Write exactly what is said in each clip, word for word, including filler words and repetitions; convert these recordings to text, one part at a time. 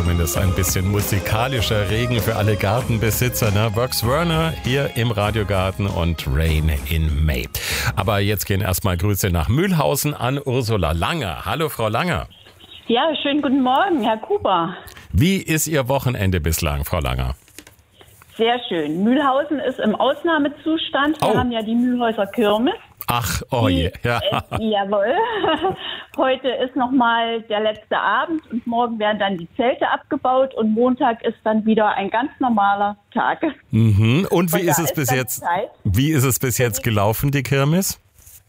zumindest ein bisschen musikalischer Regen für alle Gartenbesitzer. Ne? Works Werner hier im Radiogarten und Rain in May. Aber jetzt gehen erstmal Grüße nach Mühlhausen an Ursula Langer. Hallo Frau Langer. Ja, schönen guten Morgen, Herr Kuber. Wie ist Ihr Wochenende bislang, Frau Langer? Sehr schön. Mühlhausen ist im Ausnahmezustand. Wir Oh. haben ja die Mühlhäuser Kirmes. Ach, oh je. Ja. Äh, jawohl. Heute ist nochmal der letzte Abend und morgen werden dann die Zelte abgebaut und Montag ist dann wieder ein ganz normaler Tag. Mhm. Und wie Und ist da es ist bis dann jetzt? Zeit. Wie ist es bis jetzt gelaufen, die Kirmes?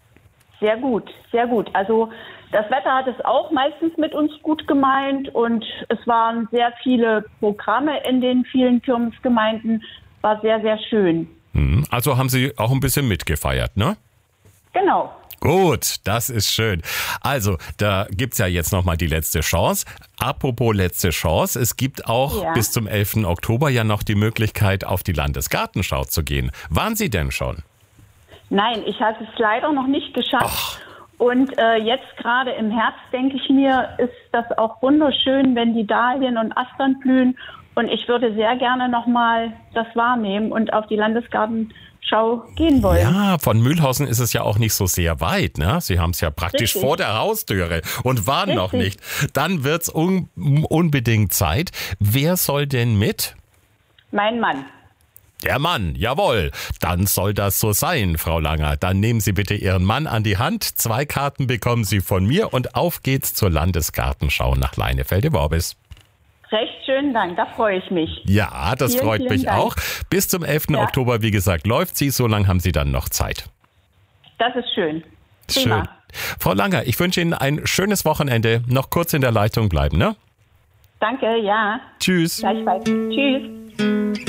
Sehr gut, sehr gut. Also das Wetter hat es auch meistens mit uns gut gemeint und es waren sehr viele Programme in den vielen Kirmesgemeinden. War sehr, sehr schön. Mhm. Also haben Sie auch ein bisschen mitgefeiert, ne? Genau. Gut, das ist schön. Also, da gibt's ja jetzt nochmal die letzte Chance. Apropos letzte Chance, es gibt auch Ja. bis zum elften Oktober ja noch die Möglichkeit, auf die Landesgartenschau zu gehen. Waren Sie denn schon? Nein, ich hatte es leider noch nicht geschafft. Ach. Und äh, jetzt gerade im Herbst, denke ich mir, ist das auch wunderschön, wenn die Dahlien und Astern blühen. Und ich würde sehr gerne nochmal das wahrnehmen und auf die Landesgartenschau gehen wollen. Ja, von Mühlhausen ist es ja auch nicht so sehr weit, ne? Sie haben es ja praktisch Richtig. vor der Haustüre und waren noch Richtig. nicht. Dann wird's un unbedingt Zeit. Wer soll denn mit? Mein Mann. Der Mann, jawohl. Dann soll das so sein, Frau Langer. Dann nehmen Sie bitte Ihren Mann an die Hand. Zwei Karten bekommen Sie von mir und auf geht's zur Landesgartenschau nach Leinefelde-Worbis. Recht schönen Dank, da freue ich mich. Ja, das Vielen, freut vielen mich Dank. auch. Bis zum elften Ja. Oktober, wie gesagt, läuft sie. So lange haben Sie dann noch Zeit. Das ist schön. Prima. Schön. Frau Langer, ich wünsche Ihnen ein schönes Wochenende. Noch kurz in der Leitung bleiben, ne? Danke, ja. Tschüss. Gleichfalls. Tschüss.